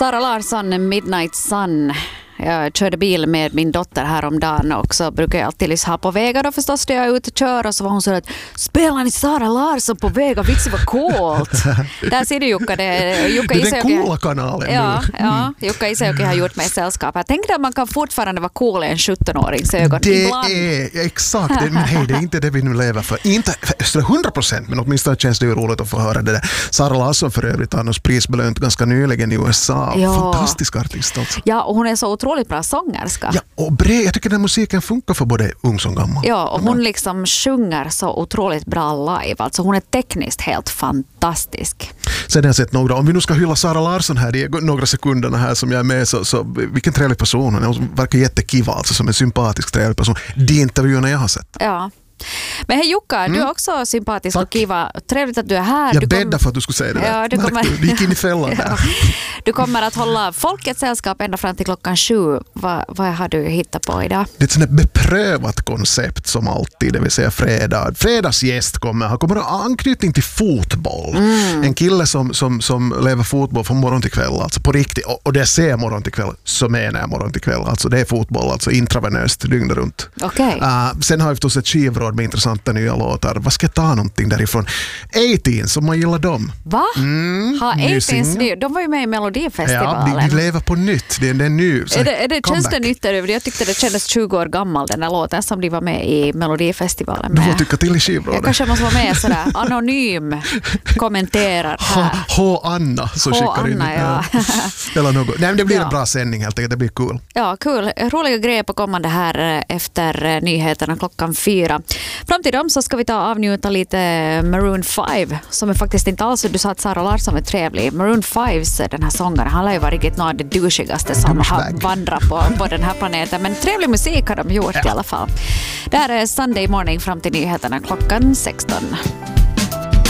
Sara Larsson, Midnight Sun. Jag körde bil med min dotter häromdagen och så brukar jag alltid lyssna på vägar då förstås när jag är ute och kör, och så var hon så att spelar ni Sara Larsson på vägar? Vitsi vad coolt. Där ser du Jukka. Det är den coola kanalen. Ja, Jukka Isäjoki har gjort mig sällskap. Jag tänkte att man kan fortfarande vara cool i en 17-årings ögon. Det ibland. är exakt, men hej, det är inte det vi nu lever för. Inte 100%, men åtminstone känns det ju roligt att få höra det där. Sara Larsson för övrigt har något prisbelönt ganska nyligen i USA. Ja. Fantastisk artist alltså. Ja, och hon är så otroligt bra sångerska. Ja, och bred. Jag tycker den musiken funkar för både ung som gammal. Ja, och hon liksom sjunger så otroligt bra live. Alltså hon är tekniskt helt fantastisk. Sen har jag sett några, om vi nu ska hylla Sara Larsson här, det är några sekunderna här som jag är med, så vilken trevlig person hon är. Hon verkar jättekiva, alltså som en sympatisk trevlig person. De intervjuerna jag har sett. Ja. Men hej Jukka, du är också sympatisk. Tack. Och kiva. Trevligt att du är här. Jag bäddar för att du skulle säga det där. Ja, Du gick in i fällan där. Ja. Du kommer att hålla folkets sällskap ända fram till 7. Vad har du hittat på idag? Det är ett sånt här beprövat koncept som alltid, det vill säga fredagsgäst kommer. Han kommer att ha anknytning till fotboll. En kille som lever fotboll från morgon till kväll, alltså på riktigt. Och det ser morgon till kväll, så menar jag morgon till kväll. Alltså det är fotboll, alltså intravenöst, dygnet runt. Okej. Sen har vi förstås ett skivråd med intressanta nya låtar. Vad ska jag ta någonting därifrån? 18, om man gillar dem. Va? Har ny 18 singel. de var ju med i Melodifestivalen. Ja, de lever på nytt. Det är ny. Känns det nytt? Jag tyckte det kändes 20 år gammal, den här låten som de var med i Melodifestivalen. Du får tycka till i skivrådet. Jag kanske måste vara med sådär anonym, kommenterar här. Anna som skickar in. Ja. Eller något. Nej, men det blir en bra sändning helt enkelt. Det blir kul. Ja, kul. Roliga grejer på kommande här efter nyheterna 4. Fram till dem så ska vi ta avnjuta lite Maroon 5, som är faktiskt inte alls, du sa att Sara Larsson är trevlig. Maroon 5s, den här sångaren, han har ju varit riktigt någon av det douchigaste som har vandrat på den här planeten. Men trevlig musik har de gjort i alla fall. Det här är Sunday Morning fram till nyheterna 16.